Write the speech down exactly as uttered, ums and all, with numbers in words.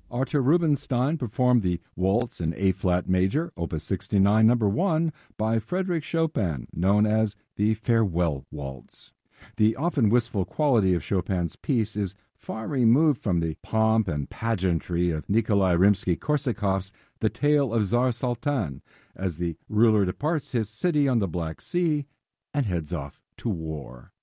Artur Rubinstein performed the Waltz in A-flat major, Opus sixty-nine, number one, by Frédéric Chopin, known as the Farewell Waltz. The often wistful quality of Chopin's piece is far removed from the pomp and pageantry of Nikolai Rimsky-Korsakov's The Tale of Tsar Sultan, as the ruler departs his city on the Black Sea and heads off to war.